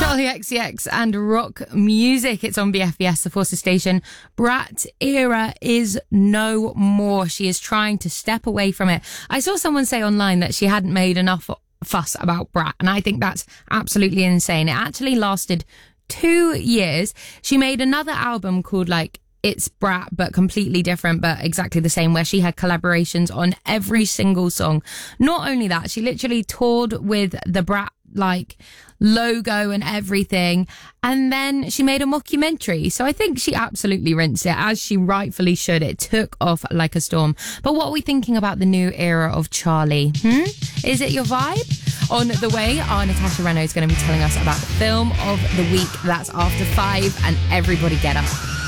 Charlie XCX and rock music. It's on BFBS, the Forces station. Brat era is no more. She is trying to step away from it. I saw someone say online that she hadn't made enough fuss about Brat, and I think that's absolutely insane. It actually lasted 2 years. She made another album called It's Brat, but completely different, but exactly the same, where she had collaborations on every single song. Not only that, she literally toured with the Brat logo and everything, and then she made a mockumentary. So I think she absolutely rinsed it, as she rightfully should. It took off like a storm. But what are we thinking about the new era of Charlie? Is it your vibe? On the way, our Natasha Renault is going to be telling us about the film of the week. That's after 5, and everybody get up.